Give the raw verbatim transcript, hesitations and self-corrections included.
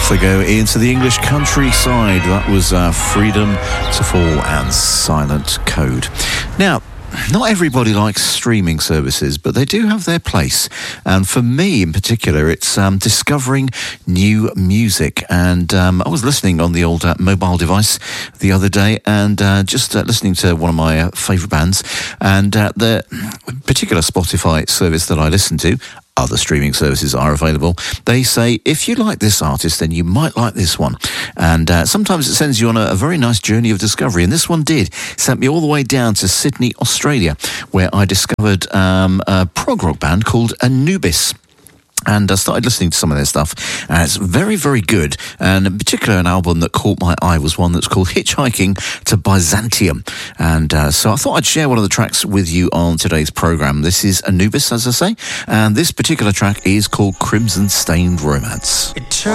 off they go into the English countryside. That was uh, Freedom to Fall and Silent Code. Now, not everybody likes streaming services, but they do have their place. And for me in particular, it's um, discovering new music. And um, I was listening on the old uh, mobile device the other day and uh, just uh, listening to one of my uh, favourite bands. And uh, the particular Spotify service that I listen to, other streaming services are available, they say, if you like this artist, then you might like this one. And uh, sometimes it sends you on a, a very nice journey of discovery. And this one did. It sent me all the way down to Sydney, Australia, where I discovered um, a prog rock band called Anubis. And I started listening to some of their stuff, and it's very, very good. And in particular, an album that caught my eye was one that's called Hitchhiking to Byzantium. And uh, so I thought I'd share one of the tracks with you on today's programme. This is Anubis, as I say, and this particular track is called Crimson Stained Romance.